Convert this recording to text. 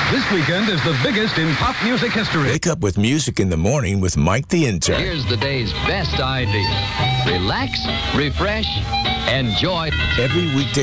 This weekend is the biggest in pop music history. Wake up with music in the morning with Mike the Intern. Here's the day's best idea. Relax, refresh, enjoy. Every weekday